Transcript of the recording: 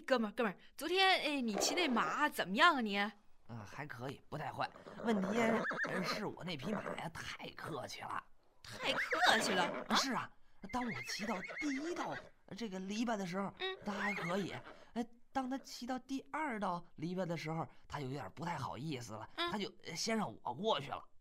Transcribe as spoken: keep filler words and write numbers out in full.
哥们儿，哥们儿，昨天哎，你骑那马怎么样啊你？ 嗯，还可以，不太坏。问题是我那匹马呀太客气了。 太客气了啊！ 是啊，当我骑到第一道这个篱笆的时候， 嗯， 它还可以。哎，当他骑到第二道篱笆的时候，他就有点不太好意思了， 嗯、 他就先让我过去了。